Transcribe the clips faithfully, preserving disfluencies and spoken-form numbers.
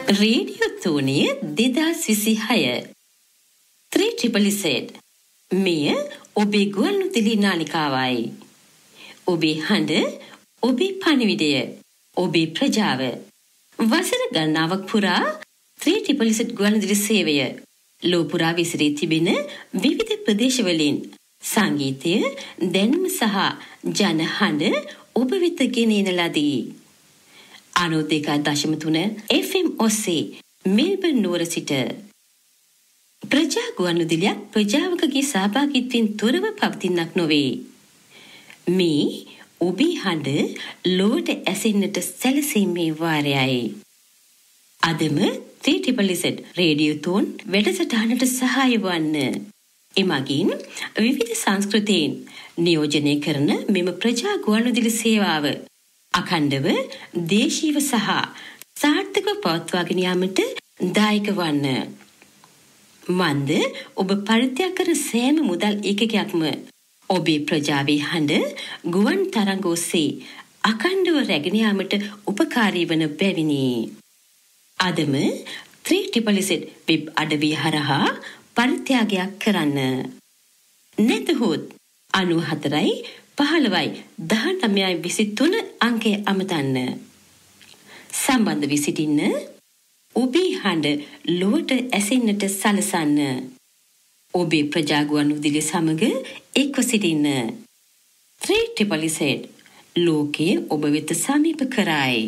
Radio තුනේ දෙදාස් විසිහය three triple said මෙය ඔබේ ගුවන්විදුලි නාලිකාවයි. ඔබේ හඬ, ඔබේ පණිවිඩය, ඔබේ ප්‍රජාව. වසර ගණනාවක් පුරා ත්‍රී ට්‍රිපල් සෙඩ් ගුවන්විදුලි සේවය ලොව පුරා විසිරී තිබෙන විවිධ ප්‍රදේශවලින් සංගීතය, දැනුම සහ ජනහඬ ඔබ වෙත ගෙන එන ලදී. අනූ දෙක දශම තුන එෆ් එම් ඔස්සේ මෙල්බර්න් නුවර සිට ප්‍රජා ගුවන්විදුලියක් ප්‍රජාවකගේ සහභාගීත්වයෙන් තොරව පවතින්නක් නොවේ. මේ ඔබේ හඬ ලොවට ඇසෙන්නට සැලසීමේ වාරයයි. අදම ත්‍රී ට්‍රිපල් සෙඩ් රේඩියෝ තෝන් වැඩසටහනට සහාය වන්න. එමගින් විවිධ සංස්කෘතීන් නියෝජනය කරන මෙම ප්‍රජා ගුවන්විදුලි සේවාව අඛණ්ඩව දේශීය සහ සාර්ථකව පවත්වාගෙන යාමට දායක වන්න. මන්ද ඔබ පරිත්‍යාග කර සෑම මුදල් ඒකකයක්ම ඔබේ ප්‍රජාවේ හඬ ගුවන් තරංග ඔස්සේ අඛණ්ඩව රැගෙන යාමට උපකාරී වන බැවිනි. අදම ත්‍රී ට්‍රිපල් සෙඩ් වෙබ් අඩවිය හරහා පරිත්‍යාගයක් කරන්න. නැතහොත් අනූ හතරයි පහළොවයි දහනවයයි විසිතුන අංකය අමතන්න. සම්බන්ධ වී සිටින්න. ඔබේ හඬ ලොවට ඇසෙන්නට සලසන්න. ඔබේ ප්‍රජා ගුවන්විදුලිය සමග එක්ව සිටින්න. ත්‍රී ට්‍රිපල් සෙඩ් ලෝකයේ ඔබ වෙත සමීප කරයි.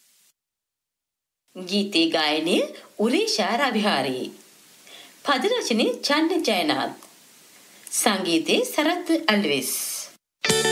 ගීතේ ගායනය උරේෂා රවිහාරි. පද රචනය චන්න ජයනාත්. සංගීතේ සරත් අල්විස්.